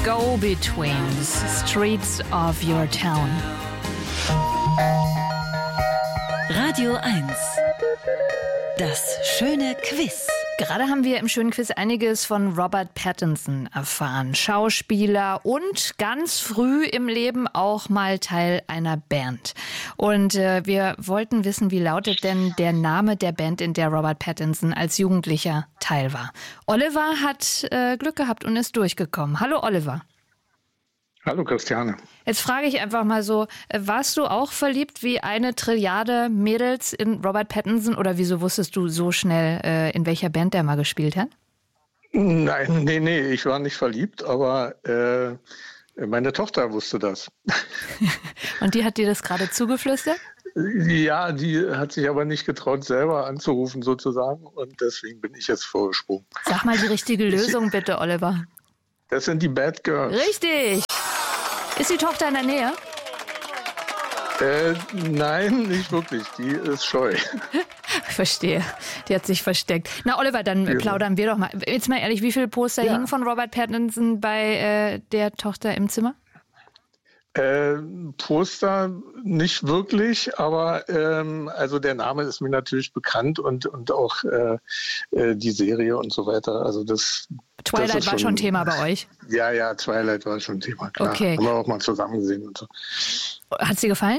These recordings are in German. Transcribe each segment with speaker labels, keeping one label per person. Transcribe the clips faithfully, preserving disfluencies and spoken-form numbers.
Speaker 1: Go-Betweens, Streets of Your Town.
Speaker 2: Radio eins. Das schöne Quiz.
Speaker 1: Gerade haben wir im schönen Quiz einiges von Robert Pattinson erfahren. Schauspieler und ganz früh im Leben auch mal Teil einer Band. Und äh, wir wollten wissen, wie lautet denn der Name der Band, in der Robert Pattinson als Jugendlicher Teil war. Oliver hat äh, Glück gehabt und ist durchgekommen. Hallo Oliver.
Speaker 3: Hallo Christiane.
Speaker 1: Jetzt frage ich einfach mal so, warst du auch verliebt wie eine Trilliarde Mädels in Robert Pattinson oder wieso wusstest du so schnell, äh, in welcher Band der mal gespielt hat?
Speaker 3: Nein, nee, nee, ich war nicht verliebt, aber äh, meine Tochter wusste das.
Speaker 1: Und die hat dir das gerade zugeflüstert?
Speaker 3: Ja, die hat sich aber nicht getraut, selber anzurufen sozusagen und deswegen bin ich jetzt vorgesprungen.
Speaker 1: Sag mal die richtige Lösung bitte, Oliver.
Speaker 3: Das sind die Bad Girls.
Speaker 1: Richtig! Ist die Tochter in der Nähe?
Speaker 3: Äh, nein, nicht wirklich. Die ist scheu.
Speaker 1: Ich verstehe. Die hat sich versteckt. Na, Oliver, dann
Speaker 3: ja.
Speaker 1: plaudern wir doch mal. Jetzt mal ehrlich, wie viele Poster
Speaker 3: ja.
Speaker 1: hingen von Robert Pattinson bei äh, der Tochter im Zimmer?
Speaker 3: Äh, Poster nicht wirklich, aber ähm, also der Name ist mir natürlich bekannt und, und auch äh, äh, die Serie und so weiter. Also das
Speaker 1: Twilight
Speaker 3: das
Speaker 1: war schon, schon Thema bei euch?
Speaker 3: Ja, ja, Twilight war schon Thema, klar.
Speaker 1: Okay.
Speaker 3: Haben wir auch mal zusammen gesehen und so.
Speaker 1: Hat sie gefallen?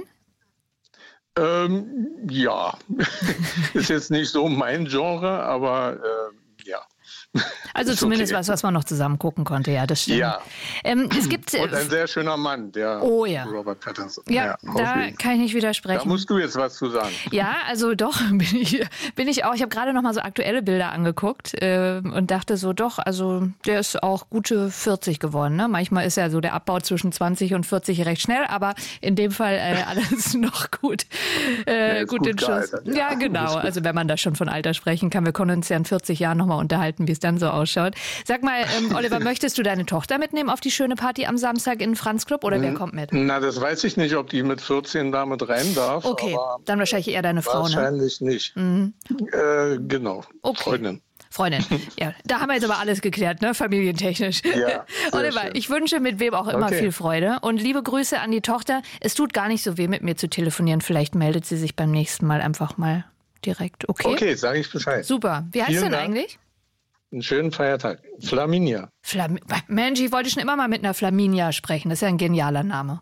Speaker 3: Ähm, ja, ist jetzt nicht so mein Genre, aber äh, ja.
Speaker 1: Also
Speaker 3: ist
Speaker 1: zumindest
Speaker 3: okay.
Speaker 1: was, was man noch zusammen gucken konnte, ja, das stimmt.
Speaker 3: Ja.
Speaker 1: Ähm, es gibt,
Speaker 3: und ein sehr schöner Mann, der
Speaker 1: oh, ja.
Speaker 3: Robert Pattinson.
Speaker 1: Ja, ja da kann ich nicht widersprechen.
Speaker 3: Da musst du jetzt was zu sagen.
Speaker 1: Ja, also doch, bin ich, bin ich auch. Ich habe gerade noch mal so aktuelle Bilder angeguckt äh, und dachte so, doch, also der ist auch gute vierzig geworden. Ne? Manchmal ist ja so der Abbau zwischen zwanzig und vierzig recht schnell, aber in dem Fall äh, alles noch gut, äh, gut, gut in Schuss. Ja, ja, genau. Also wenn man da schon von Alter sprechen kann, wir können uns ja in vierzig Jahren noch mal unterhalten, wie es dann so ausschaut. Sag mal, ähm, Oliver, möchtest du deine Tochter mitnehmen auf die schöne Party am Samstag in Franz Club oder wer kommt mit?
Speaker 3: Na, das weiß ich nicht, ob die mit vierzehn da mit rein darf.
Speaker 1: Okay,
Speaker 3: aber
Speaker 1: dann wahrscheinlich eher deine Frau,
Speaker 3: wahrscheinlich
Speaker 1: ne?
Speaker 3: nicht.
Speaker 1: Mhm.
Speaker 3: Äh, genau,
Speaker 1: okay.
Speaker 3: Freundin.
Speaker 1: Freundin, ja, da haben wir jetzt aber alles geklärt, ne, familientechnisch.
Speaker 3: Ja,
Speaker 1: Oliver,
Speaker 3: schön.
Speaker 1: ich wünsche mit wem auch immer
Speaker 3: okay.
Speaker 1: viel Freude und liebe Grüße an die Tochter. Es tut gar nicht so weh, mit mir zu telefonieren. Vielleicht meldet sie sich beim nächsten Mal einfach mal direkt, okay?
Speaker 3: Okay, sage ich Bescheid.
Speaker 1: Super. Wie heißt
Speaker 3: Vielen
Speaker 1: denn
Speaker 3: Dank.
Speaker 1: eigentlich?
Speaker 3: Einen schönen Feiertag. Flaminia.
Speaker 1: Flam- Mensch, ich wollte schon immer mal mit einer Flaminia sprechen. Das ist ja ein genialer Name.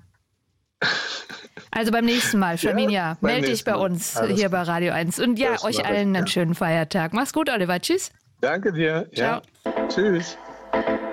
Speaker 1: Also beim nächsten Mal, Flaminia,
Speaker 3: ja,
Speaker 1: melde dich bei uns
Speaker 3: Alles
Speaker 1: hier bei Radio eins. Und ja, euch allen einen ja. schönen Feiertag. Mach's gut, Oliver. Tschüss.
Speaker 3: Danke dir.
Speaker 1: Ciao.
Speaker 3: Ja. Tschüss.